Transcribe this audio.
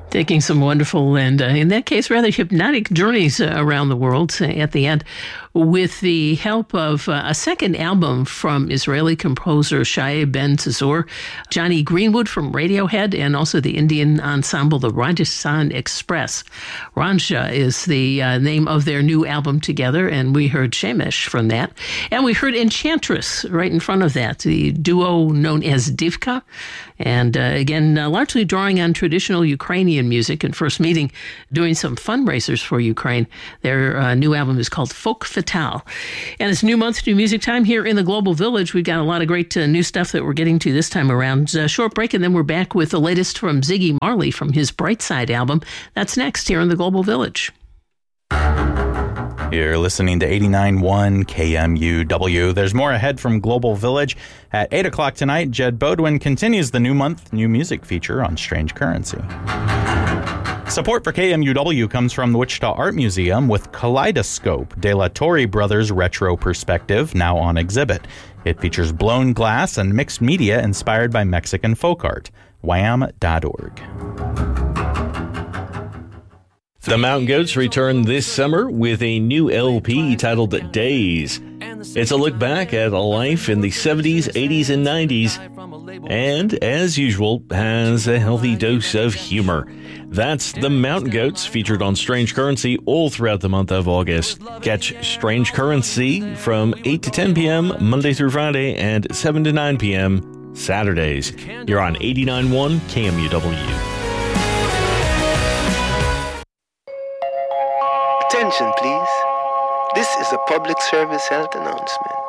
Taking some wonderful and, in that case, rather hypnotic journeys around the world at the end, with the help of a second album from Israeli composer Shai Ben Tzur, Johnny Greenwood from Radiohead, and also the Indian ensemble, the Rajasthan Express. Ranja is the name of their new album together, and we heard Shemesh from that. And we heard Enchantress right in front of that, the duo known as Divka. And again, largely drawing on traditional Ukrainian music, and first meeting doing some fundraisers for Ukraine. Their new album is called Folk Fatale. And it's new month, new music time here in the Global Village. We've got a lot of great new stuff that we're getting to this time around. Short break, and then we're back with the latest from Ziggy Marley from his Brightside album. That's next here in the Global Village. You're listening to 89.1 KMUW. There's more ahead from Global Village. At 8 o'clock tonight, Jed Bodwin continues the new month, new music feature on Strange Currency. Support for KMUW comes from the Wichita Art Museum with Kaleidoscope, De La Torre Brothers Retro Perspective, now on exhibit. It features blown glass and mixed media inspired by Mexican folk art. wham.org. The Mountain Goats return this summer with a new LP titled Days. It's a look back at a life in the 70s, 80s, and 90s, and, as usual, has a healthy dose of humor. That's the Mountain Goats, featured on Strange Currency all throughout the month of August. Catch Strange Currency from 8 to 10 p.m. Monday through Friday and 7 to 9 p.m. Saturdays. You're on 89.1 KMUW. Attention, please. This is a public service health announcement.